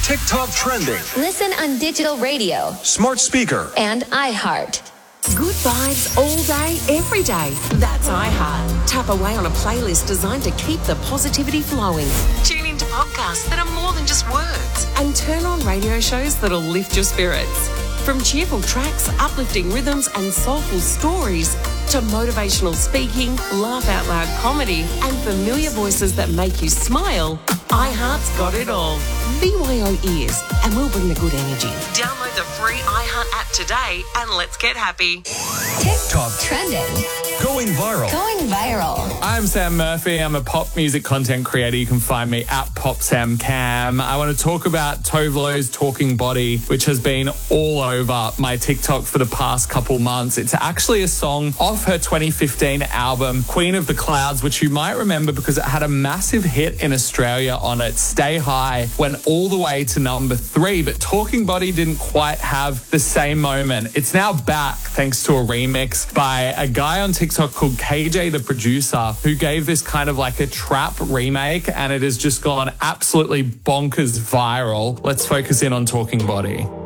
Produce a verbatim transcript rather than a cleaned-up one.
TikTok trending. Listen on digital radio, Smart speaker. and iHeart. Good vibes all day, every day. That's iHeart. Tap away on a playlist designed to keep the positivity flowing. Tune into podcasts that are more than just words. And turn on radio shows that'll lift your spirits. From cheerful tracks, uplifting rhythms and soulful stories to motivational speaking, laugh-out-loud comedy and familiar voices that make you smile, iHeart's got it all. B Y O ears, and we'll bring the good energy. Download the free iHeart app today and let's get happy. TikTok trending. Going viral. Going viral. I'm Sam Murphy. I'm a pop music content creator. You can find me at PopSamCam. I want to talk about Tove Lo's Talking Body, which has been all over my TikTok for the past couple months. It's actually a song off her twenty fifteen album, Queen of the Clouds, which you might remember because it had a massive hit in Australia on it. Stay High went all the way to number three, but Talking Body didn't quite have the same moment. It's now back thanks to a remix by a guy on TikTok called K J the Producer, who gave this kind of like a trap remake, and it has just gone absolutely bonkers viral. Let's focus in on Talking Body.